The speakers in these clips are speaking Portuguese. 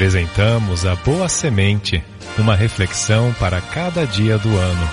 Apresentamos a Boa Semente, uma reflexão para cada dia do ano.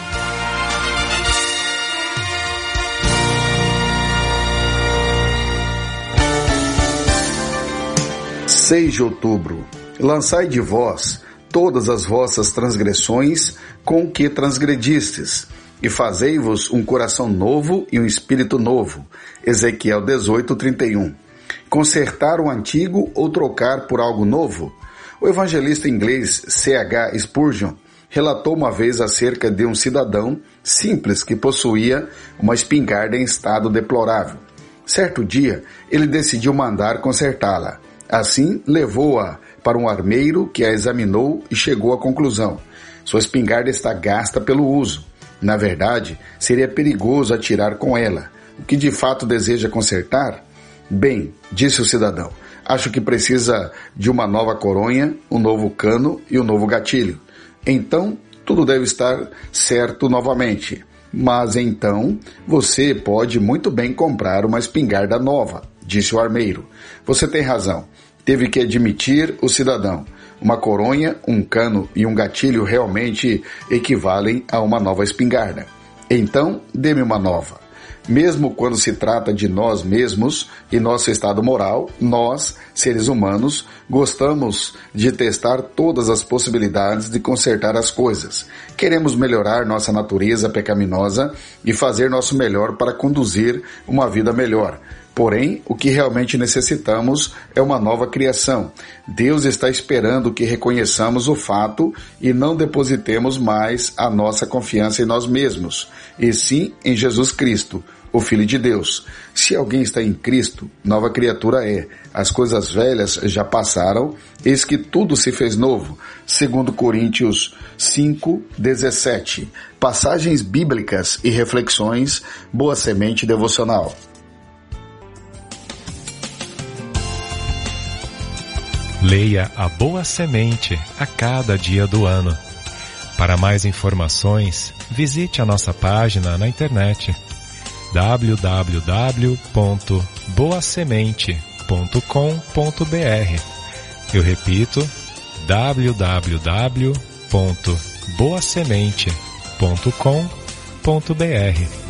6 de outubro. Lançai de vós todas as vossas transgressões com que transgredistes, e fazei-vos um coração novo e um espírito novo. Ezequiel 18:31. Consertar o antigo ou trocar por algo novo? O evangelista inglês C.H. Spurgeon relatou uma vez acerca de um cidadão simples que possuía uma espingarda em estado deplorável. Certo dia, ele decidiu mandar consertá-la. Assim, levou-a para um armeiro que a examinou e chegou à conclusão: sua espingarda está gasta pelo uso. Na verdade, seria perigoso atirar com ela. O que de fato deseja consertar? Bem, disse o cidadão, acho que precisa de uma nova coronha, um novo cano e um novo gatilho. Então, tudo deve estar certo novamente. Mas então, você pode muito bem comprar uma espingarda nova, disse o armeiro. Você tem razão. Teve que admitir o cidadão. Uma coronha, um cano e um gatilho realmente equivalem a uma nova espingarda. Então, dê-me uma nova. Mesmo quando se trata de nós mesmos e nosso estado moral, nós, seres humanos, gostamos de testar todas as possibilidades de consertar as coisas. Queremos melhorar nossa natureza pecaminosa e fazer nosso melhor para conduzir uma vida melhor. Porém, o que realmente necessitamos é uma nova criação. Deus está esperando que reconheçamos o fato e não depositemos mais a nossa confiança em nós mesmos, e sim em Jesus Cristo, o Filho de Deus. Se alguém está em Cristo, nova criatura é. As coisas velhas já passaram, eis que tudo se fez novo. 2 Coríntios 5:17. Passagens bíblicas e reflexões, Boa Semente Devocional. Leia a Boa Semente a cada dia do ano. Para mais informações, visite a nossa página na internet www.boasemente.com.br. Eu repito, www.boasemente.com.br.